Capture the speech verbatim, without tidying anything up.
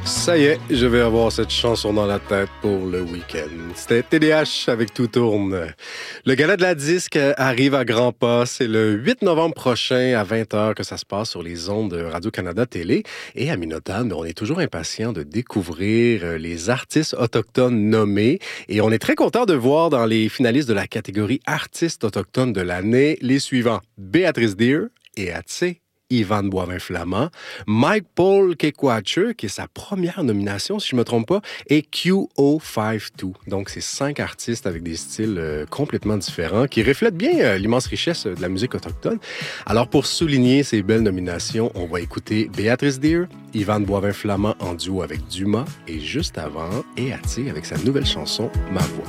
Ça y est, je vais avoir cette chanson dans la tête pour le week-end. C'était T D H avec Tout tourne. Le gala de la disque arrive à grands pas. C'est le huit novembre prochain à vingt heures que ça se passe sur les ondes de Radio-Canada Télé. Et à Minotan, on est toujours impatient de découvrir les artistes autochtones nommés. Et on est très content de voir dans les finalistes de la catégorie artistes autochtones de l'année les suivants. Béatrice Deer et Atsé Ivan Boivin-Flamand, Mike Paul Kekwache, qui est sa première nomination, si je ne me trompe pas, et Q O cinquante-deux. Donc, c'est cinq artistes avec des styles euh, complètement différents qui reflètent bien euh, l'immense richesse de la musique autochtone. Alors, pour souligner ces belles nominations, on va écouter Béatrice Deer, Ivan Boivin-Flamand en duo avec Dumas, et juste avant, Eatsé avec sa nouvelle chanson « Ma voix ».